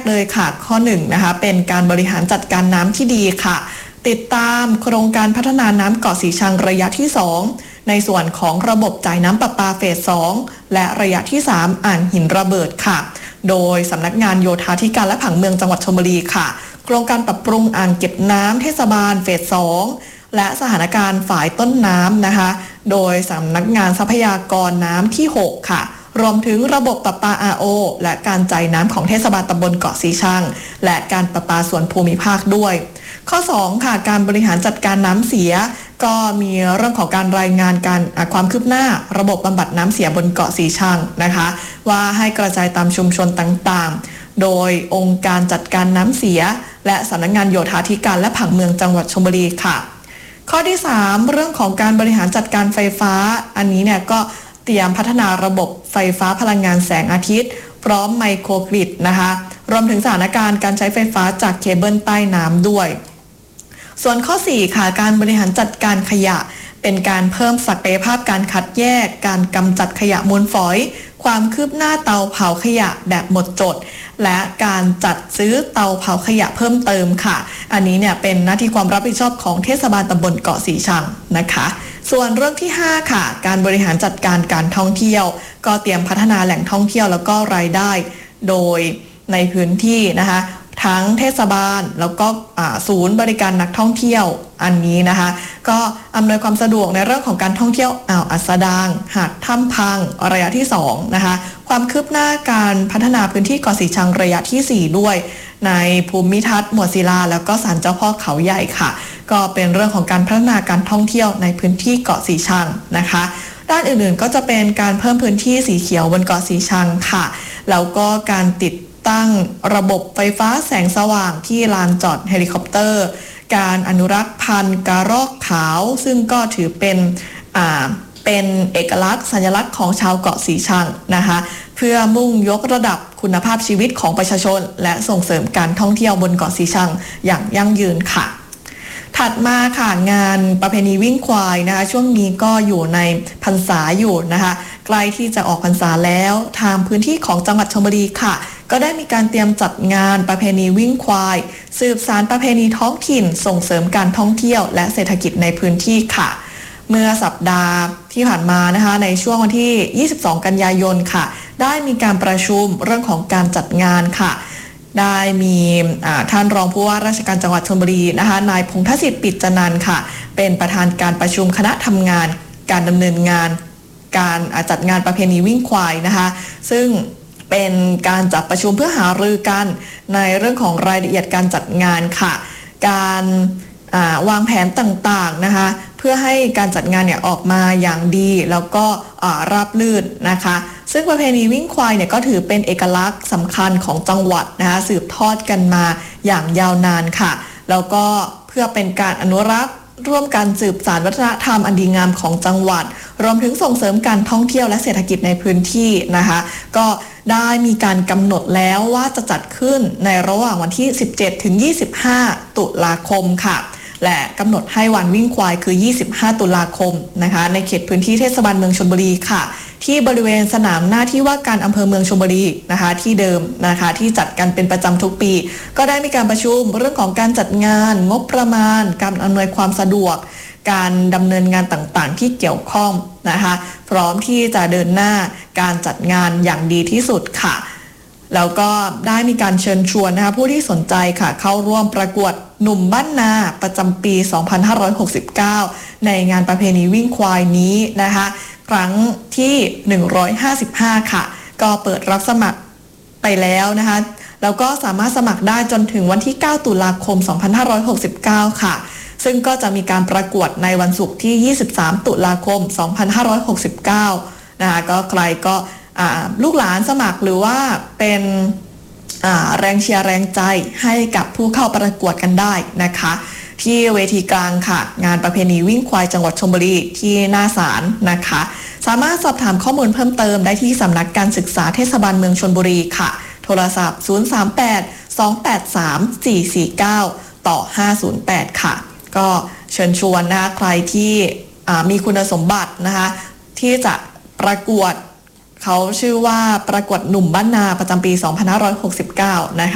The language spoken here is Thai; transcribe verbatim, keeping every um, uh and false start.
เลยค่ะข้อหนึ่งนะคะเป็นการบริหารจัดการน้ำที่ดีค่ะติดตามโครงการพัฒนาน้ำเกาะสีชังระยะที่สองในส่วนของระบบจ่ายน้ำประปาเฟสสองและระยะที่สามอ่างหินระเบิดค่ะโดยสำนักงานโยธาธิการและผังเมืองจังหวัดชลบุรีค่ะโครงการปรับปรุงอ่างเก็บน้ำเทศบาลเฟสสองและสถานการณ์ฝ่ายต้นน้ำนะคะโดยสำนักงานทรัพยากรน้ำที่หกค่ะรวมถึงระบบประปา อาร์ โอ และการจ่ายน้ำของเทศบาลตำบลเกาะสีชังและการประปาส่วนภูมิภาคด้วยข้อสองค่ะการบริหารจัดการน้ำเสียก็มีเรื่องของการรายงานการความคืบหน้าระบบบำบัดน้ำเสียบนเกาะสีชังนะคะว่าให้กระจายตามชุมชนต่างๆโดยองค์การจัดการน้ำเสียและสำนักงานโยธาธิการและผังเมืองจังหวัดชลบุรีค่ะข้อที่สามเรื่องของการบริหารจัดการไฟฟ้าอันนี้เนี่ยก็เตรียมพัฒนาระบบไฟฟ้าพลังงานแสงอาทิตย์พร้อมไมโครกริดนะคะรวมถึงสถานการณ์การใช้ไฟฟ้าจากเคเบิลใต้น้ำด้วยส่วนข้อสี่ค่ะการบริหารจัดการขยะเป็นการเพิ่มศักยภาพการคัดแยกการกำจัดขยะมูลฝอยความคืบหน้าเตาเผาขยะแบบหมดจดและการจัดซื้อเตาเผาขยะเพิ่มเติมค่ะอันนี้เนี่ยเป็นหน้าที่ความรับผิดชอบของเทศบาลตำบลเกาะสีชังนะคะส่วนเรื่องที่ห้าค่ะการบริหารจัดการการท่องเที่ยวก็เตรียมพัฒนาแหล่งท่องเที่ยวแล้วก็รายได้โดยในพื้นที่นะคะทั้งเทศบาลแล้วก็ศูนย์บริการนักท่องเที่ยวอันนี้นะคะก็อำนวยความสะดวกในเรื่องของการท่องเที่ยวอ่าวอัสดางหาดถ้ำพังระยะที่สองนะคะความคืบหน้าการพัฒนาพื้นที่เกาะสีชังระยะที่สี่ด้วยในภูมิทัศน์หมวดศิลาแล้วก็ศาลเจ้าพ่อเขาใหญ่ค่ะก็เป็นเรื่องของการพัฒนาการท่องเที่ยวในพื้นที่เกาะสีชังนะคะด้านอื่นๆก็จะเป็นการเพิ่มพื้นที่สีเขียวบนเกาะสีชังค่ะแล้วก็การติดตั้งระบบไฟฟ้าแสงสว่างที่ลานจอดเฮลิคอปเตอร์การอนุรักษ์พันธุ์กระรอกขาวซึ่งก็ถือเป็นอ่าเป็นเอกลักษณ์สัญลักษณ์ของชาวเกาะสีชังนะคะเพื่อมุ่งยกระดับคุณภาพชีวิตของประชาชนและส่งเสริมการท่องเที่ยวบนเกาะสีชังอย่างยั่งยืนค่ะถัดมาค่ะงานประเพณีวิ่งควายนะคะช่วงนี้ก็อยู่ในพรรษาอยู่นะคะใกล้ที่จะออกพรรษาแล้วทางพื้นที่ของจังหวัดชลบุรีค่ะก็ได้มีการเตรียมจัดงานประเพณีวิ่งควายสืบสานประเพณีท้องถิ่นส่งเสริมการท่องเที่ยวและเศรษฐกิจในพื้นที่ค่ะเมื่อสัปดาห์ที่ผ่านมานะคะในช่วงวันที่ยี่สิบสองกันยายนค่ะได้มีการประชุมเรื่องของการจัดงานค่ะได้มีท่านรองผู้ว่าราชการจังหวัดชลบุรีนะคะนายพงษ์ทศิษฐ์ปิจจนันท์ค่ะเป็นประธานการประชุมคณะทำงานการดำเนินงานการจัดงานประเพณีวิ่งควายนะคะซึ่งเป็นการจัดประชุมเพื่อหารือกันในเรื่องของรายละเอียดการจัดงานค่ะการวางแผนต่างๆนะคะเพื่อให้การจัดงานเนี่ยออกมาอย่างดีแล้วก็ราบรื่นนะคะซึ่งประเพณีวิ่งควายเนี่ยก็ถือเป็นเอกลักษณ์สำคัญของจังหวัดนะคะสืบทอดกันมาอย่างยาวนานค่ะแล้วก็เพื่อเป็นการอนุรักษ์ร่วมกันสืบสานวัฒนธรรมอันดีงามของจังหวัดรวมถึงส่งเสริมการท่องเที่ยวและเศรษฐกิจในพื้นที่นะคะก็ได้มีการกำหนดแล้วว่าจะจัดขึ้นในระหว่างวันที่สิบเจ็ดถึงยี่สิบห้าตุลาคมค่ะและกำหนดให้วันวิ่งควายคือยี่สิบห้าตุลาคมนะคะในเขตพื้นที่เทศบาลเมืองชลบุรีค่ะที่บริเวณสนามหน้าที่ว่าการอำเภอเมืองชลบุรีนะคะที่เดิมนะคะที่จัดกันเป็นประจำทุกปีก็ได้มีการประชุมเรื่องของการจัดงานงบประมาณการอำนวยความสะดวกการดำเนินงานต่างๆที่เกี่ยวข้องนะคะพร้อมที่จะเดินหน้าการจัดงานอย่างดีที่สุดค่ะแล้วก็ได้มีการเชิญชวนนะคะผู้ที่สนใจค่ะเข้าร่วมประกวดหนุ่มบ้านนาประจำปีสองพันห้าร้อยหกสิบเก้าในงานประเพณีวิ่งควายนี้นะคะครั้งที่หนึ่งร้อยห้าสิบห้าค่ะก็เปิดรับสมัครไปแล้วนะคะแล้วก็สามารถสมัครได้จนถึงวันที่เก้าตุลาคมสองพันห้าร้อยหกสิบเก้าค่ะซึ่งก็จะมีการประกวดในวันศุกร์ที่ยี่สิบสามตุลาคมสองพันห้าร้อยหกสิบเก้านะคะก็ใครก็ลูกหลานสมัครหรือว่าเป็นแรงเชียร์แรงใจให้กับผู้เข้าประกวดกันได้นะคะที่เวทีกลางค่ะงานประเพณีวิ่งควายจังหวัดชลบุรีที่หน้าศาลนะคะสามารถสอบถามข้อมูลเพิ่มเติมได้ที่สำนักการศึกษาเทศบาลเมืองชลบุรีค่ะโทรศัพท์ศูนย์ สาม แปด สอง แปด สาม สี่ สี่ เก้าต่อห้าศูนย์แปดค่ะก็เชิญชวนนะคะใครที่มีคุณสมบัตินะคะที่จะประกวดเขาชื่อว่าประกวดหนุ่มบ้านนาประจำปีสองพันห้าร้อยหกสิบเก้านะคะ